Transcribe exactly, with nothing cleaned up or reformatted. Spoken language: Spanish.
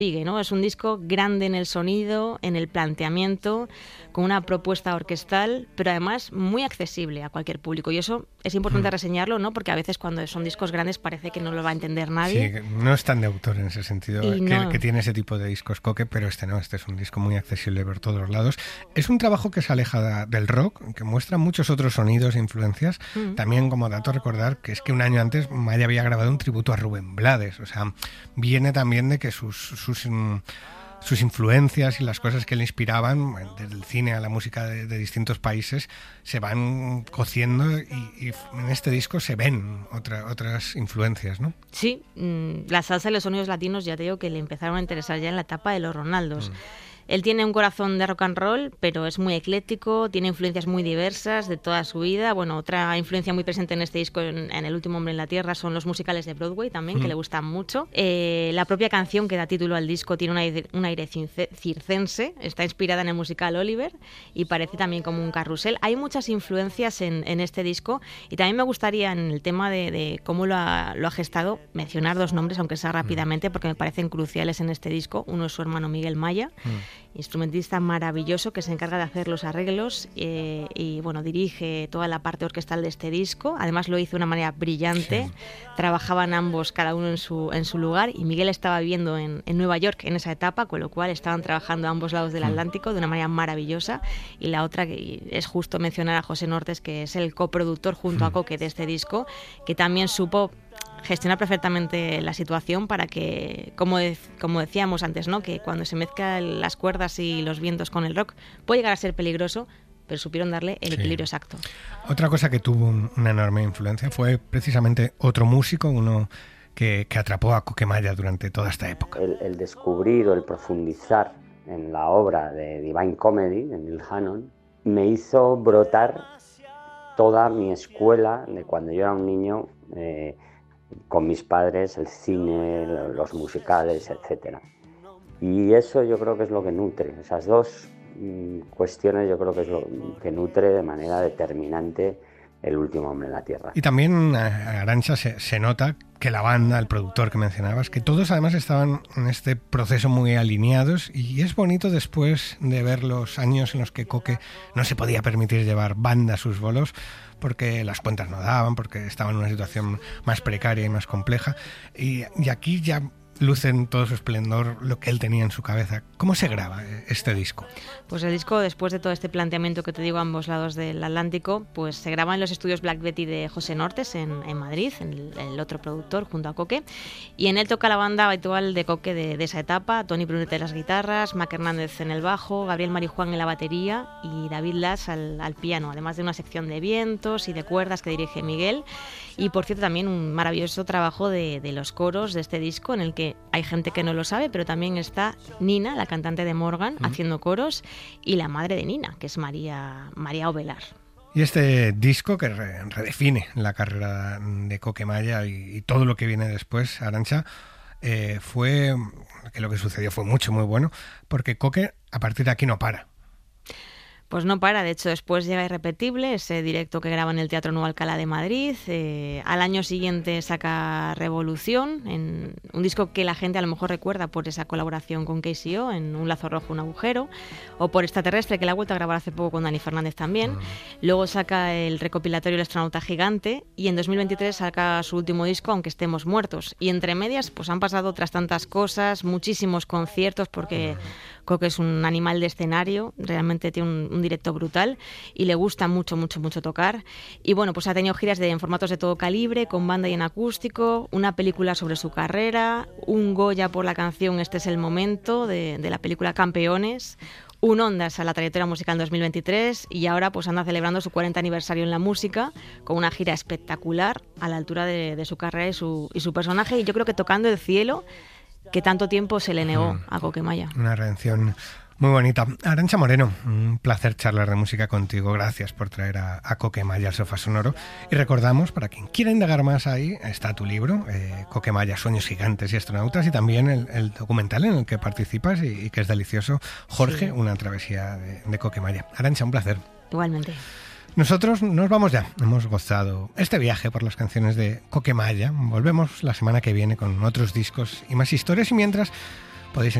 ¿no? Es un disco grande en el sonido, en el planteamiento, con una propuesta orquestal, pero además muy accesible a cualquier público. Y eso es importante mm. reseñarlo, ¿no? Porque a veces cuando son discos grandes parece que no lo va a entender nadie. Sí, no es tan de autor en ese sentido, que, no. que tiene ese tipo de discos Coque, pero este no, este es un disco muy accesible por todos lados. Es un trabajo que se aleja del rock, que muestra muchos otros sonidos e influencias. Mm. También, como dato, recordar que es que un año antes Maya había grabado un tributo a Rubén Blades. O sea, viene también de que sus, sus Sus, sus influencias y las cosas que le inspiraban, desde el cine a la música de, de distintos países, se van cociendo y, y en este disco se ven otra, otras influencias, ¿no? Sí, mmm, la salsa y los sonidos latinos ya te digo que le empezaron a interesar ya en la etapa de los Ronaldos. Mm. Él tiene un corazón de rock and roll, pero es muy ecléctico, tiene influencias muy diversas de toda su vida. Bueno, otra influencia muy presente en este disco, en, en El último hombre en la tierra, son los musicales de Broadway también, mm. que le gustan mucho. Eh, la propia canción que da título al disco tiene un aire, un aire circense, está inspirada en el musical Oliver y parece también como un carrusel. Hay muchas influencias en, en este disco y también me gustaría, en el tema de, de cómo lo ha, lo ha gestado, mencionar dos nombres, aunque sea rápidamente, porque me parecen cruciales en este disco. Uno es su hermano Miguel Maya, mm. instrumentista maravilloso que se encarga de hacer los arreglos eh, y bueno, dirige toda la parte orquestal de este disco. Además lo hizo de una manera brillante. Sí. Trabajaban ambos, cada uno en su, en su lugar, y Miguel estaba viviendo en, en Nueva York en esa etapa, con lo cual estaban trabajando a ambos lados del Atlántico de una manera maravillosa. Y la otra, que es justo mencionar a José Nortes, que es el coproductor junto a Coque de este disco, que también supo gestionar perfectamente la situación para que, como, de, como decíamos antes, ¿no? Que cuando se mezclan las cuerdas y los vientos con el rock puede llegar a ser peligroso, pero supieron darle el sí. equilibrio exacto. Otra cosa que tuvo un, una enorme influencia fue precisamente otro músico, uno que, que atrapó a Coque Maya durante toda esta época. El, el descubrir o el profundizar en la obra de Divine Comedy, de Neil Hannon, me hizo brotar toda mi escuela de cuando yo era un niño, eh, con mis padres, el cine, los musicales, etcétera. Y eso yo creo que es lo que nutre, esas dos mm, cuestiones yo creo que es lo que nutre de manera determinante El último hombre en la tierra. Y también, Arantxa, se, se nota que la banda, el productor que mencionabas, que todos además estaban en este proceso muy alineados, y es bonito después de ver los años en los que Coque no se podía permitir llevar banda a sus bolos, porque las cuentas no daban, porque estaba en una situación más precaria y más compleja, y, y aquí ya luce en todo su esplendor lo que él tenía en su cabeza. ¿Cómo se graba este disco? Pues el disco, después de todo este planteamiento que te digo a ambos lados del Atlántico, pues se graba en los estudios Black Betty de José Nortes en, en Madrid, en el, el otro productor junto a Coque, y en él toca la banda habitual de Coque de, de esa etapa: Tony Brunete en las guitarras, Mac Hernández en el bajo, Gabriel Marijuán en la batería y David Las al, al piano, además de una sección de vientos y de cuerdas que dirige Miguel. Y por cierto, también un maravilloso trabajo de, de los coros de este disco, en el que hay gente que no lo sabe, pero también está Nina, la cantante de Morgan, mm. haciendo coros, y la madre de Nina, que es María, María Ovelar. Y este disco que re- redefine la carrera de Coque Maya y, y todo lo que viene después, Arantxa, eh, fue que lo que sucedió fue mucho, muy bueno, porque Coque a partir de aquí no para. Pues no para, de hecho después llega Irrepetible, ese directo que graba en el Teatro Nuevo Alcalá de Madrid. Eh, al año siguiente saca Revolución, en un disco que la gente a lo mejor recuerda por esa colaboración con K C O en Un lazo rojo, un agujero, o por Extraterrestre, que la ha vuelto a grabar hace poco con Dani Fernández también. Mm. Luego saca el recopilatorio El astronauta gigante, y en dos mil veintitrés saca su último disco, Aunque estemos muertos. Y entre medias pues han pasado otras tantas cosas, muchísimos conciertos, porque mm. Coque es un animal de escenario, realmente tiene un, un directo brutal y le gusta mucho, mucho, mucho tocar. Y bueno, pues ha tenido giras de, en formatos de todo calibre, con banda y en acústico, una película sobre su carrera, un Goya por la canción Este es el momento, de, de la película Campeones, un Ondas a la trayectoria musical en dos mil veintitrés, y ahora pues anda celebrando su cuarenta aniversario en la música, con una gira espectacular a la altura de, de su carrera y su, y su personaje, y yo creo que tocando el cielo que tanto tiempo se le negó a Coque Maya. Una redención muy bonita. Arantxa Moreno, un placer charlar de música contigo. Gracias por traer a, a Coque Maya al Sofá Sonoro. Y recordamos, para quien quiera indagar más, ahí está tu libro, eh, Coque Maya, Sueños gigantes y astronautas, y también el, el documental en el que participas y, y que es delicioso, Jorge, sí. Una travesía de, de Coque Maya. Arantxa, un placer. Igualmente. Nosotros nos vamos ya. Hemos gozado este viaje por las canciones de Coque Maya. Volvemos la semana que viene con otros discos y más historias, y mientras Podéis